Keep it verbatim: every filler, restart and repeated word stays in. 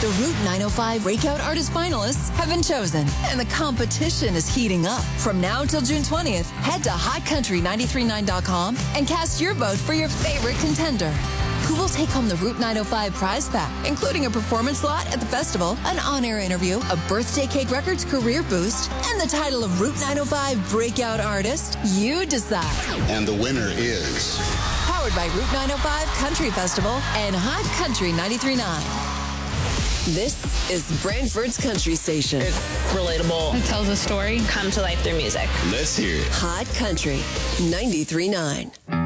The Route nine oh five Breakout Artist finalists have been chosen, and the competition is heating up. From now until June twentieth, head to hot country nine three nine dot com and cast your vote for your favorite contender. Who will take home the Route nine oh five prize pack, including a performance slot at the festival, an on-air interview, a Birthday Cake Records career boost, and the title of Route nine oh five Breakout Artist? You decide. And the winner is... Powered by Route nine oh five Country Festival and Hot Country ninety-three point nine. This is Brantford's Country Station. It's relatable. It tells a story. Come to life through music. Let's hear it. Hot Country ninety-three point nine.